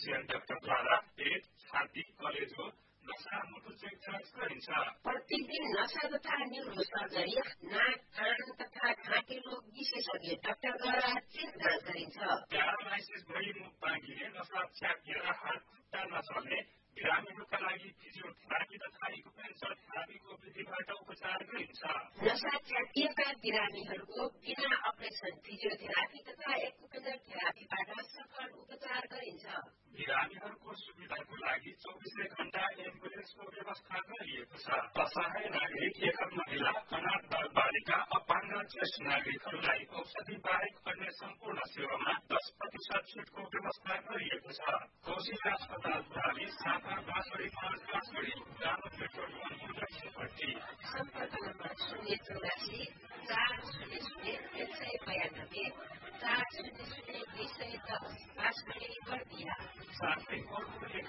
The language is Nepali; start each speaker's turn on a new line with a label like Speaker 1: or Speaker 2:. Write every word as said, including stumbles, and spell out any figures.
Speaker 1: एशियन डाक्टरद्वारा पेट छाती कलेजो नसा मुटु चेक जाँच गरिन्छ।
Speaker 2: प्रतिदिन नसा तथा न्युरो सर्जरी नाक कान तथा घाँटी रोग विशेषज्ञ डाक्टरद्वारा चेक जाँच गरिन्छ।
Speaker 1: प्यारालाइसिस भई मुख बाँगिने नसा च्यापिएर हात खुट्टा नचल्ने बिरामीहरूका लागि फिजियोथेरापी तथा एक्युपेन्सर थेरापीको विधिबाट उपचार गरिन्छ।
Speaker 2: नसा च्यापिएका बिरामीहरूको बिना अपरेसन फिजियोथेरापी तथा एक्युपेन्सर थेरापीबाट सफल उपचार गरिन्छ।
Speaker 1: बिरामीहरूको सुविधाको लागि चौबिसै घण्टा एम्बुलेन्सको व्यवस्था गरिएको छ। असहाय नागरिक एघर महिला अनाथ बाल बालिका अपाङ्ग ज्येष्ठ नागरिकहरूलाई औषधि बाहेक अन्य सम्पूर्ण सेवामा दस प्रतिशत छुटको व्यवस्था गरिएको छ। कौशिला अस्पताल प्राली साफा बाँसडी पाँच बाँसडी पुरानो पेट्रोल पम्प उन्नाइसपट्टि
Speaker 2: सम्पर्क नम्बर शून्य चौरासी चार शून्य शून्य एक सय बयानब्बे चार शून्य शून्य दुई सय दस बाँसडी बर्दिया
Speaker 1: साथै